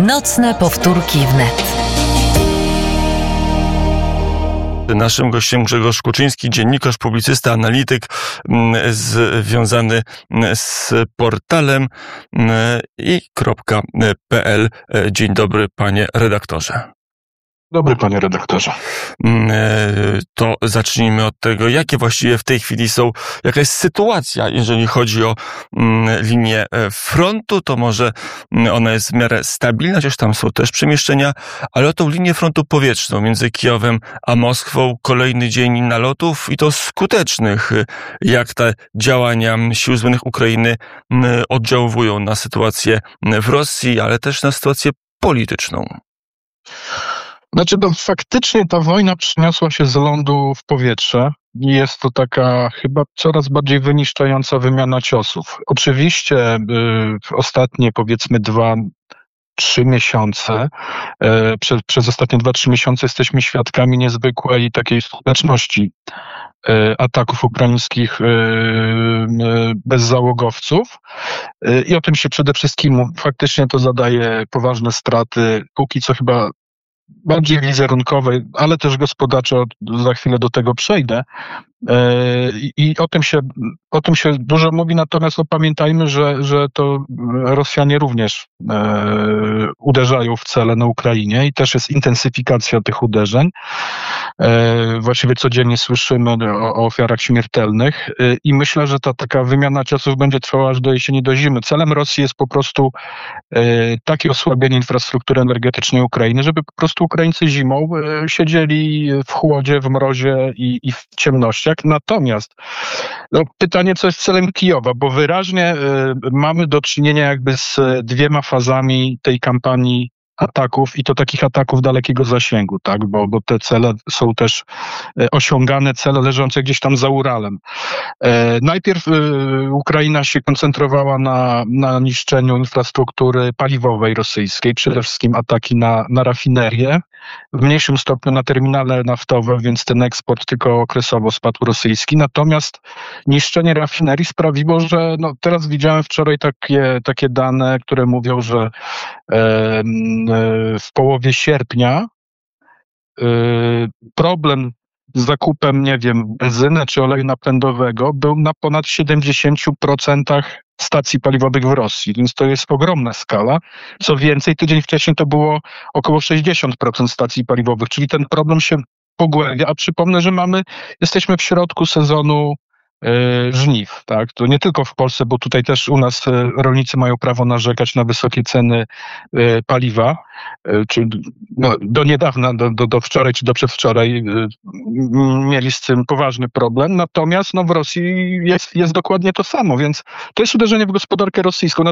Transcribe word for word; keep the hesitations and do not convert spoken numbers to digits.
Nocne powtórki wnet. Naszym gościem Grzegorz Kuczyński, dziennikarz, publicysta, analityk związany z portalem i kropka pe el. Dzień dobry, panie redaktorze. Dobry, panie redaktorze. To zacznijmy od tego, jakie właściwie w tej chwili są, jaka jest sytuacja, jeżeli chodzi o linię frontu. To może ona jest w miarę stabilna, chociaż tam są też przemieszczenia, ale o tą linię frontu powietrzną między Kijowem a Moskwą kolejny dzień nalotów i to skutecznych. Jak te działania Sił Zbrojnych Ukrainy oddziałują na sytuację w Rosji, ale też na sytuację polityczną? Znaczy, no, faktycznie ta wojna przeniosła się z lądu w powietrze i jest to taka chyba coraz bardziej wyniszczająca wymiana ciosów. Oczywiście y, w ostatnie powiedzmy dwa, trzy miesiące, y, przez, przez ostatnie dwa, trzy miesiące jesteśmy świadkami niezwykłej takiej skuteczności y, ataków ukraińskich y, y, bezzałogowców y, i o tym się przede wszystkim faktycznie to zadaje poważne straty, póki co chyba bardziej wizerunkowej, ale też gospodarczo, za chwilę do tego przejdę. I o tym się, o tym się dużo mówi, natomiast no, pamiętajmy, że, że to Rosjanie również e, uderzają w cele na Ukrainie i też jest intensyfikacja tych uderzeń. E, właściwie codziennie słyszymy o, o ofiarach śmiertelnych e, i myślę, że ta taka wymiana ciosów będzie trwała aż do jesieni, do zimy. Celem Rosji jest po prostu e, takie osłabienie infrastruktury energetycznej Ukrainy, żeby po prostu Ukraińcy zimą e, siedzieli w chłodzie, w mrozie i, i w ciemności. Natomiast no, pytanie, co jest celem Kijowa, bo wyraźnie y, mamy do czynienia jakby z dwiema fazami tej kampanii ataków i to takich ataków dalekiego zasięgu, tak, bo, bo te cele są też e, osiągane, cele leżące gdzieś tam za Uralem. E, najpierw e, Ukraina się koncentrowała na, na niszczeniu infrastruktury paliwowej rosyjskiej, przede wszystkim ataki na, na rafinerię, w mniejszym stopniu na terminale naftowe, więc ten eksport tylko okresowo spadł rosyjski. Natomiast niszczenie rafinerii sprawiło, że no, teraz widziałem wczoraj takie, takie dane, które mówią, że e, w połowie sierpnia problem z zakupem, nie wiem, benzyny czy oleju napędowego był na ponad siedemdziesiąt procent stacji paliwowych w Rosji, więc to jest ogromna skala. Co więcej, tydzień wcześniej to było około sześćdziesiąt procent stacji paliwowych, czyli ten problem się pogłębia, a przypomnę, że mamy, jesteśmy w środku sezonu żniw, tak? To nie tylko w Polsce, bo tutaj też u nas rolnicy mają prawo narzekać na wysokie ceny paliwa, czy no, do niedawna, do, do, do wczoraj czy do przedwczoraj mieli z tym poważny problem, natomiast no, w Rosji jest, jest dokładnie to samo, więc to jest uderzenie w gospodarkę rosyjską.